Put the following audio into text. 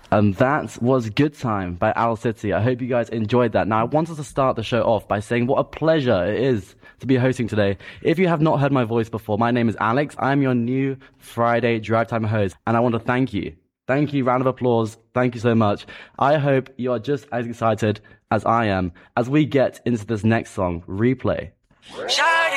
And that was Good Time by Owl City. I hope you guys enjoyed that. Now, I wanted to start the show off by saying what a pleasure it is to be hosting today. If you have not heard my voice before, my name is Alex. I'm your new Friday Drive Time host, and I want to thank you. Thank you. Round of applause. Thank you so much. I hope you are just as excited as I am as we get into this next song, Replay.